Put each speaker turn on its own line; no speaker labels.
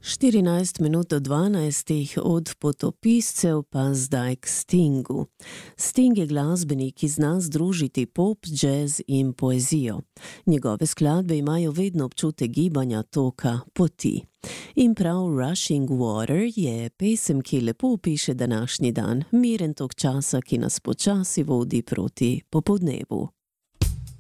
14 minut do 12 od potopiscev pa zdaj k Stingu. Sting je glasbenik, ki zna združiti pop, jazz in poezijo. Njegove skladbe imajo vedno občutek gibanja, toka, poti. In prav Rushing Water je pesem, ki lepo opiše današnji dan, miren tok časa, ki nas počasi vodi proti popoldnevu.